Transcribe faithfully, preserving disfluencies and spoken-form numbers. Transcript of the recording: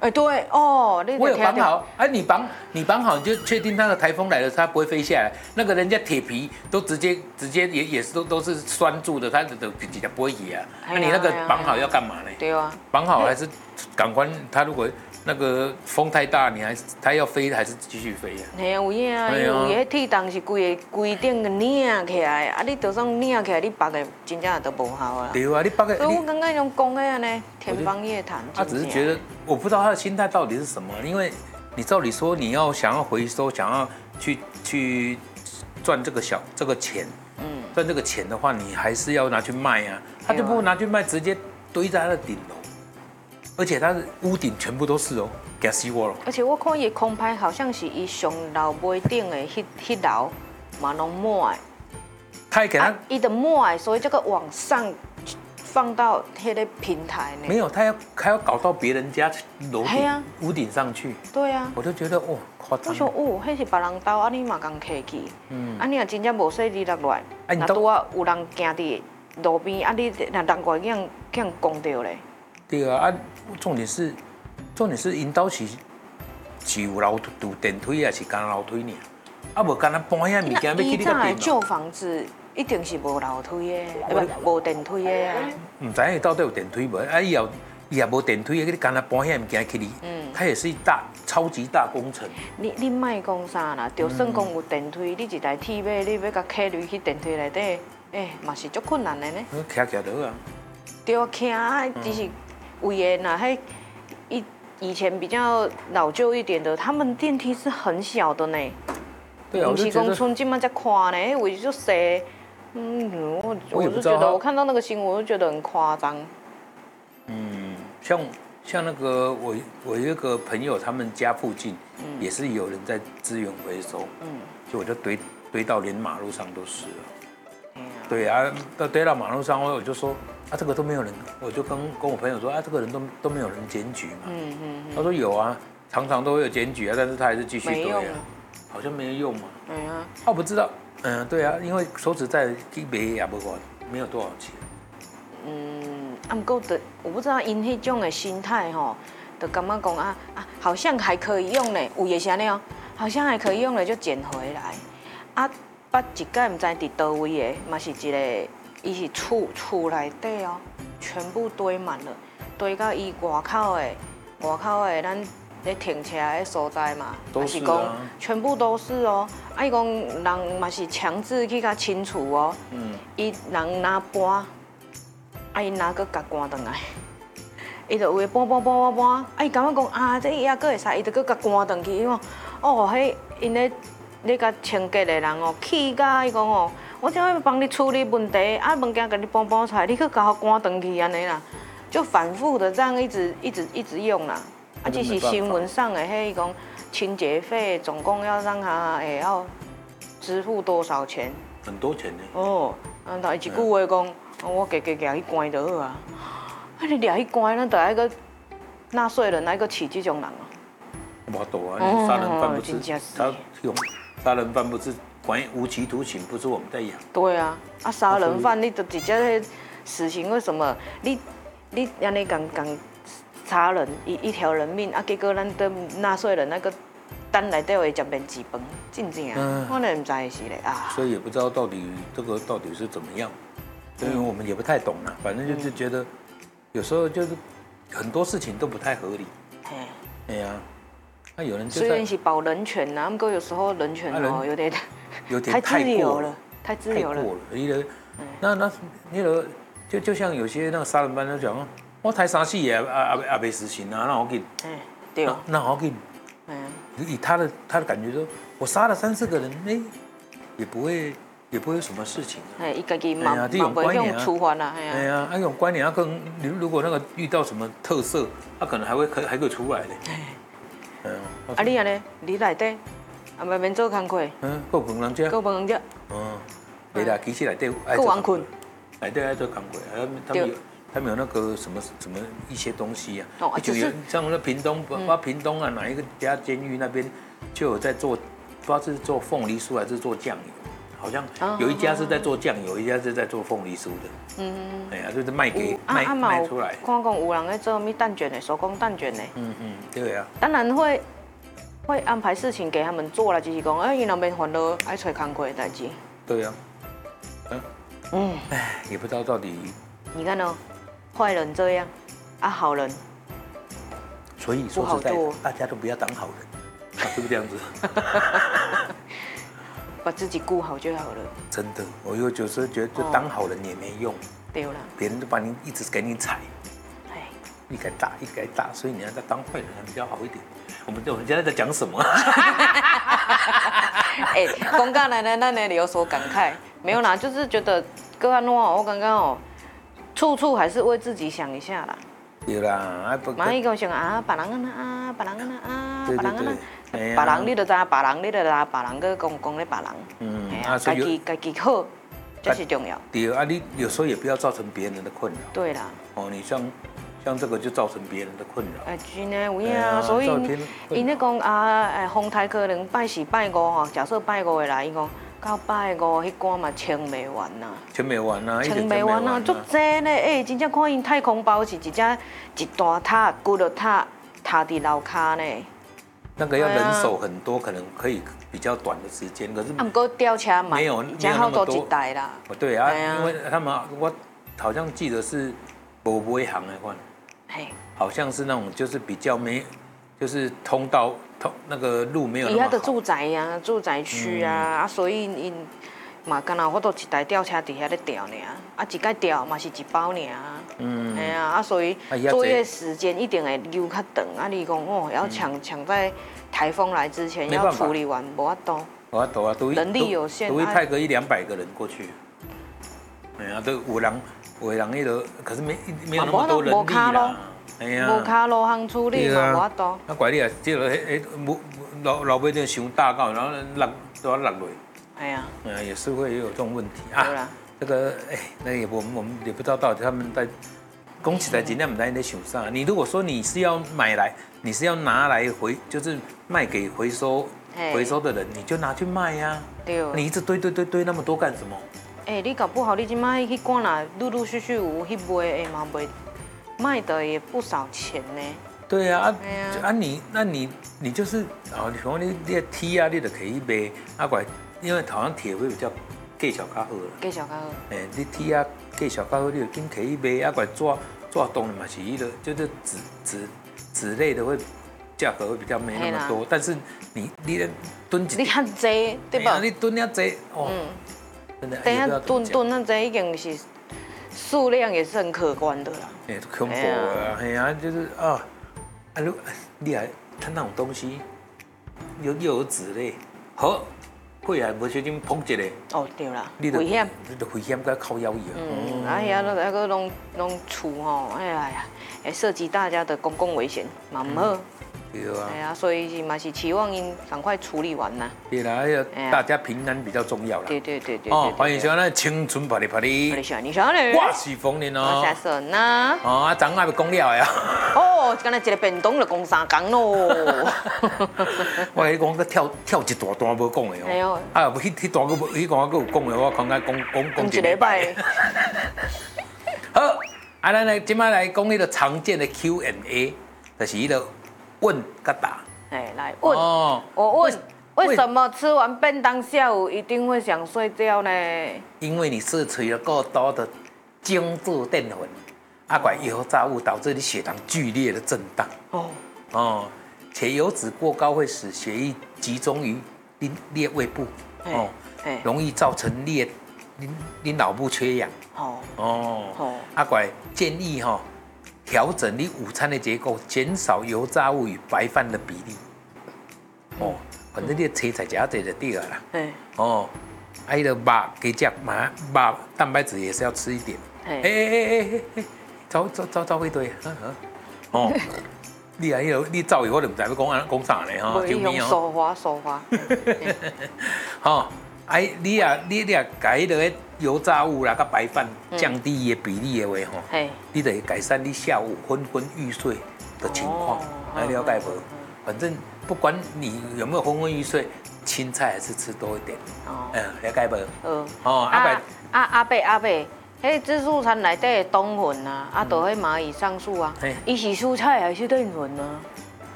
哎，对哦， 我有绑好，哎、啊，你绑你绑好，你就确定那个台风来了，它不会飞下来。那个人家铁皮都直接直接也也是都都是拴住的，它的比较不会野啊。那、啊、你那个绑好要干嘛呢？ 对啊， 绑好还是赶快，它如果那个风太大，你还是它要飞还是继续飞啊？ 系啊，有影啊，有迄铁档是规个规顶拧起来，啊，你就算拧起来，你绑的真正都无效啊。 对啊，你绑个。 所以我刚刚用讲的安尼，天方夜谭。 他只是觉得，我不知道他的心态到底是什么，因为你照理说你要想要回收，想要去去赚这个小这个钱，嗯，赚这个钱的话，你还是要拿去卖啊。他就不拿去卖，直接堆在他的顶楼。而且它的屋顶全部都是哦，给死我了。 而且我看伊空拍好像是伊上楼尾顶的迄迄楼嘛拢满的。 他还给他， 伊的满的，所以这个往上放到迄个平台呢。 没有，他要还要搞到别人家楼顶、 啊、 屋顶上去。 对啊。 我就觉得哦，夸张。 我想哦，迄是别人家，啊你嘛共客气。嗯。啊你若真正无说你落乱，那拄啊有人行伫路边，啊你若人外囝囝讲到咧。 对啊，啊，重点是，重点是引导是是有楼有电梯啊，是干楼梯呢？啊，无干那搬遐物件要去你那以前旧房子一定是无楼梯的，不无电梯的啊。 唔知影到底有电梯无？啊，以后以也无电梯的，你干那搬遐物件去你，嗯，它也是一大超级大工程。 你你莫讲啥啦，就算讲有电梯，你一台铁马你要甲客入去电梯内底，哎，嘛是足困难的呢。 徛徛得啊。 对啊，徛只是。为的呐，还以以前比较老旧一点的，他们电梯是很小的呢。 对啊，我就觉得。 村今嘛在夸呢，我就说，嗯，我我就觉得，我看到那个新闻，我就觉得很夸张。 嗯，像像那个我我有一个朋友，他们家附近也是有人在资源回收，嗯，就我就堆堆到连马路上都是了。对啊，到堆到马路上，我就说啊，这个都没有人，我就跟跟我朋友说啊，这个人都都没有人检举嘛。嗯嗯他说有啊，常常都会有检举啊，但是他还是继续堆啊，好像没有用嘛。嗯啊。我不知道，嗯，对啊，因为说实在，去卖也不管，没有多少钱。 嗯，啊，不过的，我不知道因迄种的心态吼，就感觉讲啊啊，好像还可以用呢，有也是安尼哦，好像还可以用了就捡回来，啊。捌一届唔知伫倒位的，嘛是一个，伊是厝厝内底哦，全部堆满了，堆到伊外口的外口的咱咧停车的所在嘛， 还是讲全部都是哦。啊，伊讲人嘛是强制去甲清除哦，嗯，伊人拿搬，啊伊拿个甲赶转来，伊就有诶搬搬搬搬搬，啊伊感觉讲啊，这也个会使，伊就搁甲赶转去，因为哦，迄因咧。你甲清洁的人哦，气甲伊讲哦，我怎要帮你处理问题，啊物件甲你搬搬出来，你去甲我赶转去安尼啦，就反复的这样一直一直一直用啦。啊，只是新闻上的迄讲清洁费总共要让他也要支付多少钱？ 很多钱呢。 哦，啊，但一句话讲，我加加加去关就好啊。啊，你掠去关，咱就爱个纳税人爱个饲这种人啊。 无多啊，杀人犯不是他用。杀人犯不是管无期徒刑，不是我们在养。 对啊，啊杀人犯你就直接死刑，为什么？你你安尼讲讲杀人一一条人命啊，结果咱的纳税人那个单内底会食面子饭，真正啊，我也唔知是嘞啊。 所以也不知道到底这个到底是怎么样，因为我们也不太懂啦。反正就是觉得有时候就是很多事情都不太合理。哎呀。那有人虽然是保人权呐，不过有时候人权哦有点有点太自由了，太自由了。 你的那那那个就就像有些那个杀人犯都讲，我才三四也啊啊啊没死刑啊，那好紧。哎，对。那好紧。嗯。以他的他的感觉说，我杀了三四个人，哎，也不会也不会有什么事情。 哎，一个个嘛嘛不会用处罚啦， 哎呀，那种观念，他更如果那个遇到什么特色，他可能还会可还可以出来的。 啊，你安尼，你内底啊，慢慢做工课。 嗯，够饭人食。 够饭人食。 嗯，对啦，其实内底够晚困。 内底爱做工课，他们他们有他们有那个什么什么一些东西啊。哦，就有像那屏东，不知道屏东啊哪一个家监狱那边就有在做，不知道是做凤梨酥还是做酱油。 好像有一家是在做酱油，一家是在做凤梨酥的。嗯，哎呀，就是卖给卖卖出来。 看讲有人在做咩蛋卷的，手工蛋卷的。 嗯嗯，对啊。 当然会会安排事情给他们做了，只是讲，哎，伊那边烦恼爱找工课的代志。对啊。嗯。嗯。哎，也不知道到底。 你看哦，坏人这样，啊，好人。 所以说实在的，大家都不要当好人，啊，是不是这样子？ 把自己顾好就好了。 真的，我有有时候觉得，就当好人也没用。 对了。 别人都把你一直给你踩，哎，一该打一该打，所以你要再当坏人还比较好一点。我们我们现在在讲什么？ 哎，公告来来，那里有所感慨，没有啦，就是觉得各安诺，我刚刚哦，处处还是为自己想一下啦。 对啦，啊不。 万一讲想啊，别人啊，别人啊，别人啊，别人你就知，别人你就知，别人个讲讲咧别人。嗯，啊，家己家己好，这是重要。 对啊，你有时候也不要造成别人的困扰。 对啦。 哦，你像像这个就造成别人的困扰。 哎，真的有影，所以因咧讲啊，哎，风台可能拜四拜五吼，假设拜五的来，伊讲。到拜五，迄关嘛清袂完呐， 清袂完呐， 清袂完呐，足济咧！哎，真正看因太空包是一只一大塔，骨头塔塔伫楼骹呢。 那个要人手很多，可能可以比较短的时间，可是。 啊，不过吊车嘛， 没有没有那么多。一台啦。 哦，对啊，因为他们我好像记得是无尾行的款，嘿，好像是那种就是比较没，就是通道。通那个路没有那么好。 伊遐的住宅呀、啊，住宅区啊，嗯、啊，所以因嘛，敢若我都一台吊车伫遐咧吊尔，啊，一盖吊嘛是一包尔。嗯。哎呀，啊，所以作业时间一定会留较长。啊，你讲哦，要抢抢在台风来之前要处理完，无法度。 无法度啊，都人力有限， 都会派个一两百个人过去。哎呀，都有人有人迄个，可是没没有那么多人力啦。 哎呀，无卡路行处理嘛，无法度。 啊，怪你啊，这个迄迄老老尾就伤大到，然后落都要落落。哎呀，嗯，也是会有这种问题啊。这个哎，那也我们我们也不知道到底他们在讲起来尽量唔在在想啥。你如果说你是要买来，你是要拿来回，就是卖给回收回收的人，你就拿去卖呀。对。你一直堆堆堆堆那么多干什么？ 哎，你搞不好你今摆去赶啦，陆陆续续有去卖，哎嘛卖。卖的也不少钱呢。 对啊，啊，啊你，那你你就是啊，你讲你你铁啊，你就可以卖，啊怪，因为好像铁会比较价小较好啦。 价小较好。 哎，你铁啊价小较好，你就紧可以卖，啊怪纸纸动的嘛是迄个，就是纸纸纸类的会价格会比较没那么多，但是你你吨一， 你很济对吧？ 你吨遐济哦， 真的。等下吨吨那济已经是。数量也是很可观的啦。 哎，恐怖啊！哎呀，就是啊，啊，你你还他那种东西，又又有纸类，好，贵还无小心碰一个。哦，对啦，危险。你就危险，该靠腰椅啊。嗯， 哎呀，那那个弄弄厝吼，哎呀，会涉及大家的公共危险，嘛唔好。对啊。哎呀，所以嘛是期望因赶快处理完呐。 对啦，要大家平安比较重要啦。 对对对对。 哦，欢迎收看《青春啪哩啪哩》。 我是你小女。 我是冯林哦。 我是孙呐。 哦，啊，昨下要讲了呀。 哦，刚才一个便当就讲三工咯。 我跟你讲，个跳跳一大段无讲的哦。哎呦。啊，不，迄迄段个无，迄段个有讲的，我刚刚讲讲讲一礼拜。好，啊，咱来今摆来讲迄个常见的 Q and A， 就是迄个。问甲答， 哎，来问，哦、我问，为什么吃完便当下午一定会想睡觉呢？ 因为你摄取了过多的精致淀粉，啊，怪油炸物导致你血糖剧烈的震荡。哦哦，且油脂过高会使血液集中于你列胃部，哦，容易造成列你你脑部缺氧。哦哦，啊怪建议哈。调整你午餐的结构，减少油炸物与白饭的比例。哦，反正你青菜吃这就对了啦。嗯。哦，啊，迄个肉给食嘛，肉蛋白质也是要吃一点。哎哎哎哎哎，走走走走一堆。哦，你啊，迄个你走以后就唔知要讲安讲啥咧哈。 救命哦！手滑手滑。 好，哎，你啊，你你啊，改迄个。油炸物啦，甲白饭降低伊的比例的话吼，嗯、你得改善你下午昏昏欲睡的情况，来、哦、了解无？ 反正不管你有没有昏昏欲睡，青菜还是吃多一点。哦，嗯，了解无？ 嗯。 哦，阿伯， 啊阿伯阿伯，迄自助餐内底的冬粉啊，啊，都迄蚂蚁上树啊，伊是蔬菜还是淀粉呢？